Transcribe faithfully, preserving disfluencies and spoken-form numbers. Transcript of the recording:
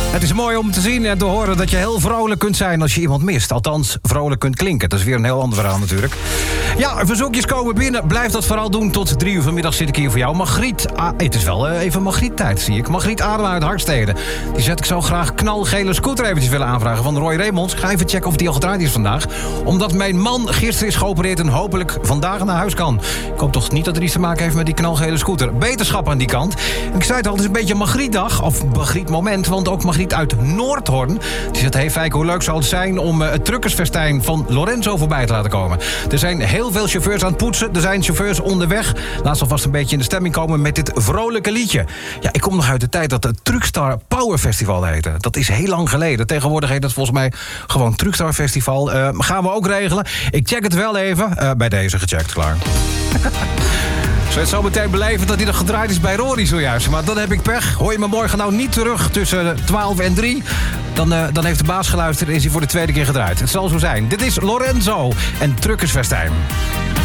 Het is mooi om te zien en te horen dat je heel vrolijk kunt zijn als je iemand mist. Althans, vrolijk kunt klinken. Dat is weer een heel ander verhaal natuurlijk. Ja, verzoekjes komen binnen. Blijf dat vooral doen. Tot drie uur vanmiddag zit ik hier voor jou. Margriet, ah, het is wel uh, even Margriet-tijd, zie ik. Margriet Adema uit Harkstede. Die zet ik zo graag knalgele scooter eventjes willen aanvragen van Roy Remonds. Ik ga even checken of die al gedraaid is vandaag. Omdat mijn man gisteren is geopereerd en hopelijk vandaag naar huis kan. Ik hoop toch niet dat er iets te maken heeft met die knalgele scooter. Beterschap aan die kant. Ik zei het al, het is een beetje een Margrietdag. Of Margriet-moment, want ook Margriet uit Noordhorn. Die zegt, hey Fijke, hoe leuk zou het zijn om uh, het truckersfestijn van Lorenzo voorbij te laten komen. Er zijn heel veel chauffeurs aan het poetsen. Er zijn chauffeurs onderweg. Laat ze alvast een beetje in de stemming komen met dit vrolijke liedje. Ja, ik kom nog uit de tijd dat het Truckstar Power Festival heette. Dat is heel lang geleden. Tegenwoordig heet het volgens mij gewoon Truckstar Festival. Uh, gaan we ook regelen. Ik check het wel even. Uh, bij deze gecheckt, klaar. Zou je het zo meteen beleven dat hij er gedraaid is bij Rory zojuist. Maar dan heb ik pech. Hoor je me morgen nou niet terug tussen twaalf en drie... Dan, uh, dan heeft de baas geluisterd en is hij voor de tweede keer gedraaid. Het zal zo zijn. Dit is Lorenzo en Truckersfestijn.